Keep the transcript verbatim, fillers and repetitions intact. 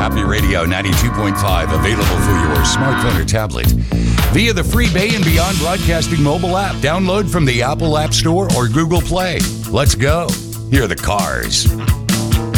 Happy Radio ninety-two point five, available for your smartphone or tablet via the free Bay and Beyond Broadcasting mobile app. Download from the Apple App Store or Google Play. Let's go. Here are the Cars.